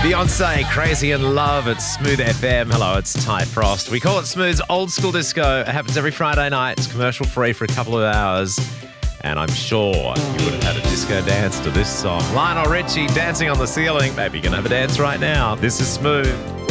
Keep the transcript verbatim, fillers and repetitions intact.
Beyonce, Crazy in Love at Smooth F M. Hello, it's Ty Frost. We call it Smooth's Old School Disco. It happens every Friday night. It's commercial free for a couple of hours. And I'm sure you would have had a disco dance to this song. Lionel Richie, Dancing on the Ceiling. Maybe you're going to have a dance right now. This is Smooth.